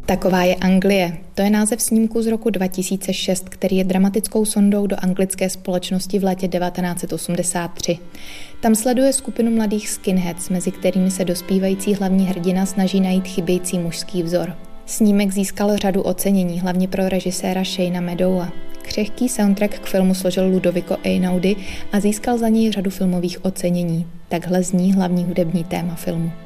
Taková je Anglie. To je název snímku z roku 2006, který je dramatickou sondou do anglické společnosti v létě 1983. Tam sleduje skupinu mladých skinheads, mezi kterými se dospívající hlavní hrdina snaží najít chybějící mužský vzor. Snímek získal řadu ocenění, hlavně pro režiséra Shayna Meadowa. Křehký soundtrack k filmu složil Ludovico Einaudi a získal za něj řadu filmových ocenění. Takhle zní hlavní hudební téma filmu.